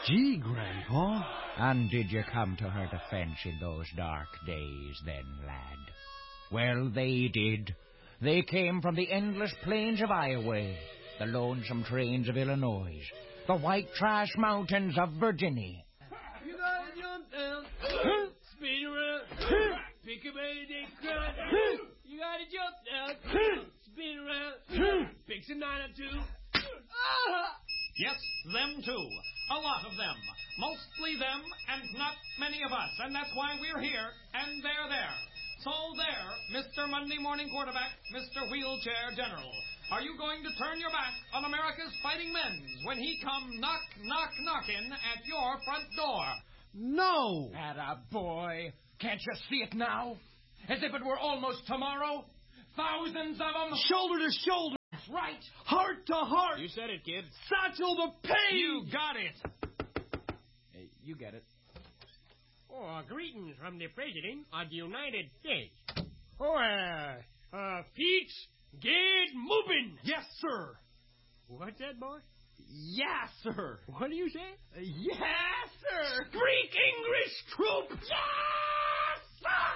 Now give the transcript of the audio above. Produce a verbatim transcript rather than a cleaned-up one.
Gee, Grandpa. And did you come to her defense in those dark days then, lad? Well, they did. They came from the endless plains of Iowa, the lonesome trains of Illinois, the white trash mountains of Virginia. You gotta jump down, spin around, pick a baby, cry. You gotta jump down, spin around, pick some nine or two. Yes, them too. A lot of them. Mostly them, and not many of us. And that's why we're here, and they're there. So there, Mister Monday Morning Quarterback, Mister Wheelchair General. Are you going to turn your back on America's fighting men when he come knock, knock, knocking at your front door? No! Atta boy. Can't you see it now? As if it were almost tomorrow? Thousands of them. Shoulder to shoulder. That's right. Heart to heart. You said it, kid. Satchel to pain. You got it. Hey, you get it. Oh, greetings from the President of the United States. Oh, uh, uh, Pete's get moving. Yes, sir. What's that, boy? Yes, sir. What do you say? Yes, sir. Greek English troop. Yes, sir.